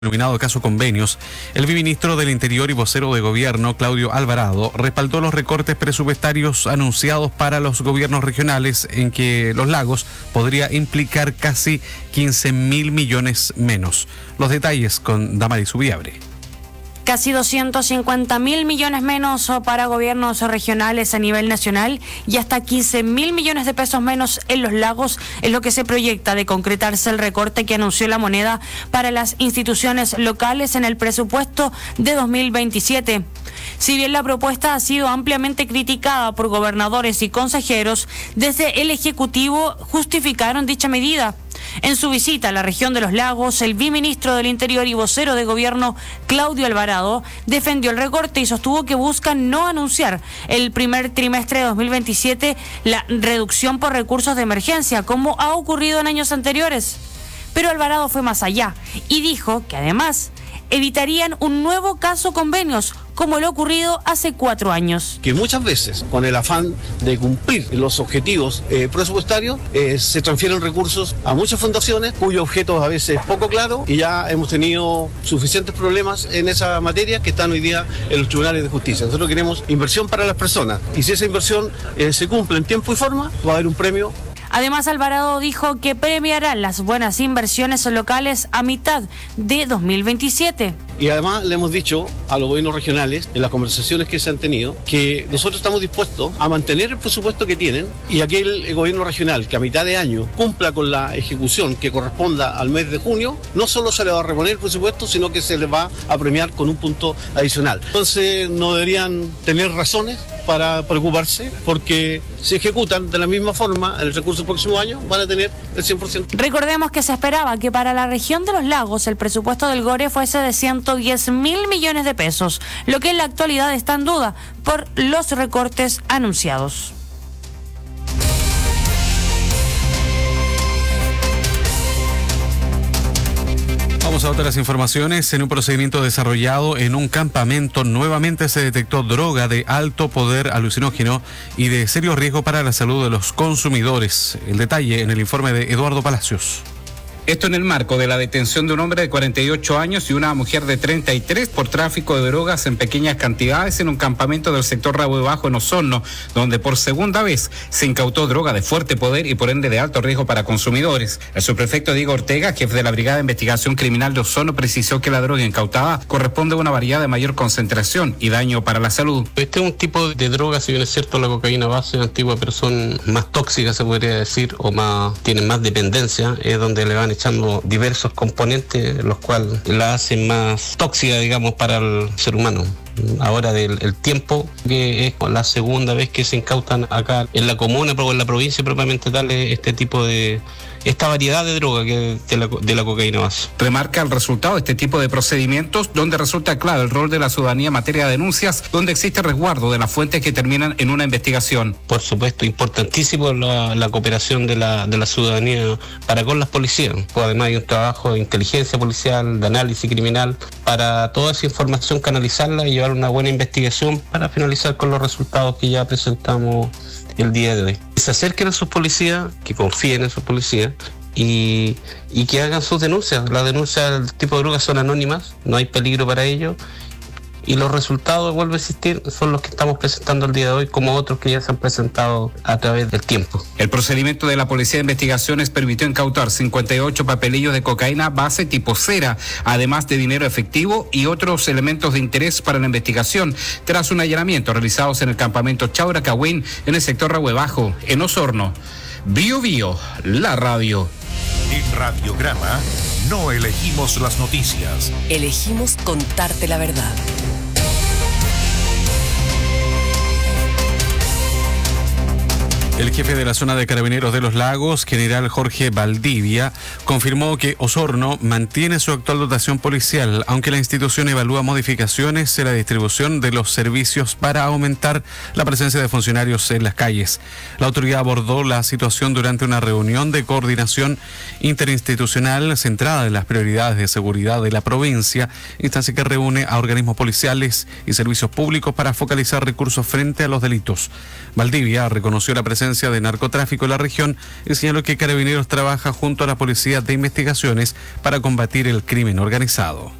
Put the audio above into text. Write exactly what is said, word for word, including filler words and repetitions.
denominado caso Convenios, el viceministro del Interior y vocero de Gobierno, Claudio Alvarado, respaldó los recortes presupuestarios anunciados para los gobiernos regionales, en que Los Lagos podría implicar casi quince mil millones menos. Los detalles con Damaris Subiabre. Casi doscientos cincuenta mil millones menos para gobiernos regionales a nivel nacional y hasta quince mil millones de pesos menos en Los Lagos es lo que se proyecta de concretarse el recorte que anunció la moneda para las instituciones locales en el presupuesto de dos mil veintisiete. Si bien la propuesta ha sido ampliamente criticada por gobernadores y consejeros, desde el Ejecutivo justificaron dicha medida. En su visita a la región de Los Lagos, el viceministro del Interior y vocero de Gobierno, Claudio Alvarado, defendió el recorte y sostuvo que buscan no anunciar el primer trimestre de dos mil veintisiete la reducción por recursos de emergencia, como ha ocurrido en años anteriores. Pero Alvarado fue más allá y dijo que además evitarían un nuevo caso Convenios, como lo ocurrido hace cuatro años. Que muchas veces, con el afán de cumplir los objetivos eh, presupuestarios, eh, se transfieren recursos a muchas fundaciones cuyo objeto es a veces poco claro, y ya hemos tenido suficientes problemas en esa materia que están hoy día en los tribunales de justicia. Nosotros queremos inversión para las personas, y si esa inversión eh, se cumple en tiempo y forma, va a haber un premio. Además, Alvarado dijo que premiará las buenas inversiones locales a mitad de dos mil veintisiete. Y además le hemos dicho a los gobiernos regionales, en las conversaciones que se han tenido, que nosotros estamos dispuestos a mantener el presupuesto que tienen, y aquel gobierno regional que a mitad de año cumpla con la ejecución que corresponda al mes de junio, no solo se le va a reponer el presupuesto, sino que se le va a premiar con un punto adicional. Entonces no deberían tener razones para preocuparse, porque si ejecutan de la misma forma en el recurso del próximo año, van a tener el cien por ciento. Recordemos que se esperaba que para la región de Los Lagos el presupuesto del GORE fuese de ciento diez mil millones de pesos, lo que en la actualidad está en duda por los recortes anunciados. Vamos a otras informaciones. En un procedimiento desarrollado en un campamento, nuevamente se detectó droga de alto poder alucinógeno y de serio riesgo para la salud de los consumidores. El detalle en el informe de Eduardo Palacios. Esto en el marco de la detención de un hombre de cuarenta y ocho años y una mujer de treinta y tres por tráfico de drogas en pequeñas cantidades en un campamento del sector Rabo Bajo en Osorno, donde por segunda vez se incautó droga de fuerte poder y por ende de alto riesgo para consumidores. El subprefecto Diego Ortega, jefe de la Brigada de Investigación Criminal de Osorno, precisó que la droga incautada corresponde a una variedad de mayor concentración y daño para la salud. Este es un tipo de droga, si bien es cierto la cocaína base antigua, pero son más tóxicas, se podría decir, o más tienen más dependencia, es donde le van echando diversos componentes, los cuales la hacen más tóxica, digamos, para el ser humano. Ahora del el tiempo, que es la segunda vez que se incautan acá en la comuna, pero en la provincia propiamente tal, este tipo de, esta variedad de droga que de la, de la cocaína base. Remarca el resultado de este tipo de procedimientos, donde resulta claro el rol de la ciudadanía en materia de denuncias, donde existe resguardo de las fuentes que terminan en una investigación. Por supuesto, importantísimo la, la cooperación de la, de la ciudadanía para con las policías. Pues además hay un trabajo de inteligencia policial, de análisis criminal, para toda esa información canalizarla y llevar una buena investigación para finalizar con los resultados que ya presentamos el día de hoy. Que se acerquen a sus policías, que confíen en sus policías y, y que hagan sus denuncias. Las denuncias del tipo de drogas son anónimas, no hay peligro para ellos, y los resultados, vuelvo a existir, son los que estamos presentando el día de hoy, como otros que ya se han presentado a través del tiempo. El procedimiento de la Policía de Investigaciones permitió incautar cincuenta y ocho papelillos de cocaína base tipo cera, además de dinero efectivo y otros elementos de interés para la investigación, tras un allanamiento realizados en el campamento Chaura Cahuín, en el sector Rabo Bajo, en Osorno. Bio Bio, la radio. En Radiograma no elegimos las noticias. Elegimos contarte la verdad. El jefe de la zona de Carabineros de Los Lagos, general Jorge Valdivia, confirmó que Osorno mantiene su actual dotación policial, aunque la institución evalúa modificaciones en la distribución de los servicios para aumentar la presencia de funcionarios en las calles. La autoridad abordó la situación durante una reunión de coordinación interinstitucional centrada en las prioridades de seguridad de la provincia, instancia que reúne a organismos policiales y servicios públicos para focalizar recursos frente a los delitos. Valdivia reconoció la presencia violencia de narcotráfico en la región y señaló que Carabineros trabaja junto a la Policía de Investigaciones para combatir el crimen organizado.